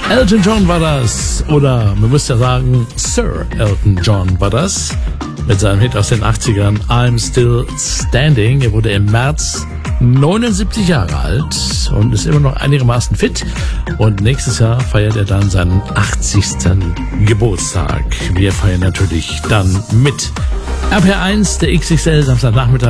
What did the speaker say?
Elton John war das, oder man müsste ja sagen, Sir Elton John war das, mit seinem Hit aus den 80ern, I'm Still Standing. Er wurde im März 79 Jahre alt und ist immer noch einigermaßen fit. Und nächstes Jahr feiert er dann seinen 80. Geburtstag. Wir feiern natürlich dann mit. RPR1, der XXL Samstagnachmittag.